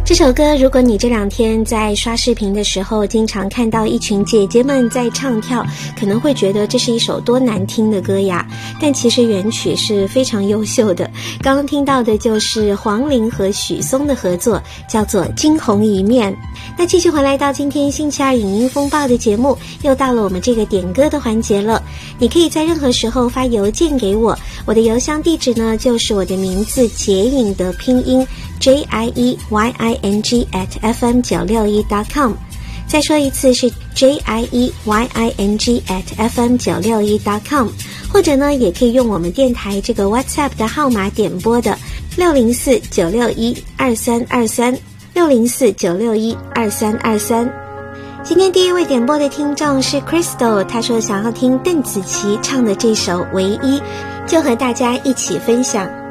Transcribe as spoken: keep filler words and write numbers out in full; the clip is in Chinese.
这首歌，如果你这两天在刷视频的时候经常看到一群姐姐们在唱跳，可能会觉得这是一首多难听的歌呀，但其实原曲是非常优秀的。刚刚听到的就是黄龄和许嵩的合作，叫做《惊鸿一面》。那继续回来到今天星期二影音风暴的节目，又到了我们这个点歌的环节了。你可以在任何时候发邮件给我，我的邮箱地址呢就是我的名字结影的拼音 J I E Y I N G at F M 九六一 dot com。 再说一次是 J I E Y I N G at F M 九六一 dot com， 或者呢也可以用我们电台这个 WhatsApp 的号码点播的六零四九六一二三二三六零四九六一二三二三。今天第一位点播的听众是 Crystal， 他说想要听邓紫棋唱的这首《唯一》，就和大家一起分享。